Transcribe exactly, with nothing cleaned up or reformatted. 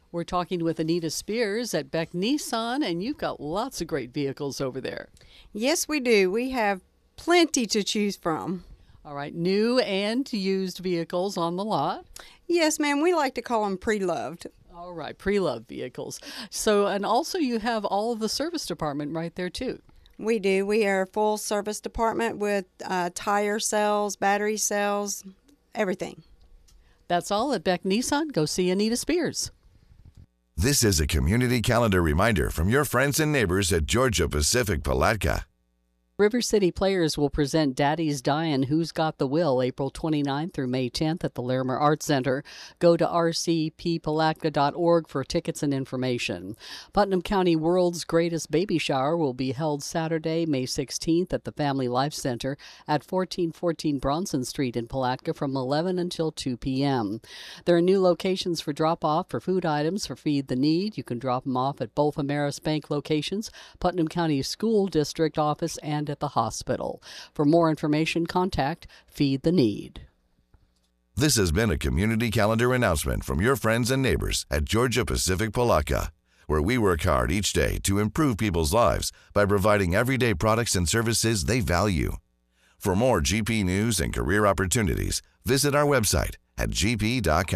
We're talking with Anita Spears at Beck Nissan, and you've got lots of great vehicles over there. Yes, we do. We have plenty to choose from. All right, new and used vehicles on the lot. Yes, ma'am. We like to call them pre-loved. All right, pre-loved vehicles. So, and also you have all of the service department right there too. We do. We are a full service department with uh, tire sales, battery sales, everything. That's all at Beck Nissan. Go see Anita Spears. This is a community calendar reminder from your friends and neighbors at Georgia Pacific Palatka. River City Players will present Daddy's Dyin' Who's Got the Will April twenty-ninth through May tenth at the Larimer Arts Center. Go to r c p palatka dot org for tickets and information. Putnam County World's Greatest Baby Shower will be held Saturday, May sixteenth at the Family Life Center at fourteen fourteen Bronson Street in Palatka from eleven until two p.m. There are new locations for drop-off for food items for Feed the Need. You can drop them off at both Ameris Bank locations, Putnam County School District Office, and at the hospital. For more information, contact Feed the Need. This has been a community calendar announcement from your friends and neighbors at Georgia Pacific Palatka, where we work hard each day to improve people's lives by providing everyday products and services they value. For more G P news and career opportunities, visit our website at g p dot com.